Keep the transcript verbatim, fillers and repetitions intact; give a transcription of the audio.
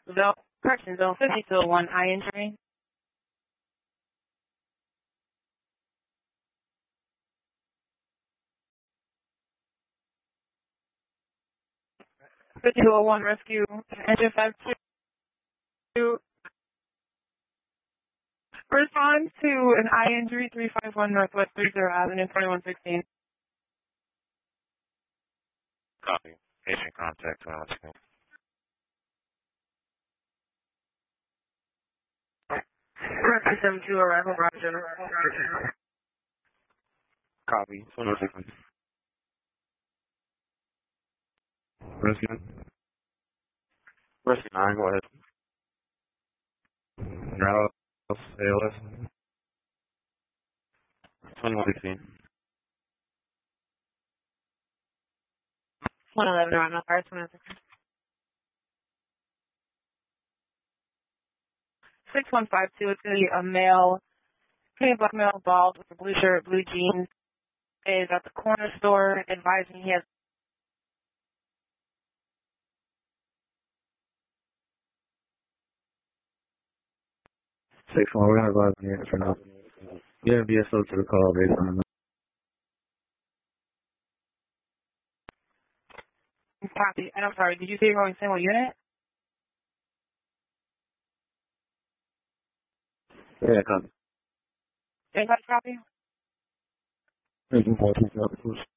Zone, correction, zone fifty to one eye injury. fifty-two oh one rescue, engine five two. Responds to an eye injury, three five one Northwest thirtieth Avenue, twenty-one sixteen. Copy. Patient contact, twenty-one sixteen. Rescue seven two, arrival, Roger. Copy. twenty-one sixteen. Rescue. Rescue nine, go ahead. Rouse, A L S. twenty-one sixteen. one eleven around the fire, twenty-one sixteen. six one five two, it's going to be a male, pretty black male, bald, with a blue shirt, blue jeans, is at the corner store, advising he has six one, we're going to advise the unit for now. Get a B S O to the call based on the copy. And I'm sorry, did you say you're going to single unit? Yeah, copy. Anybody copy? Thank you for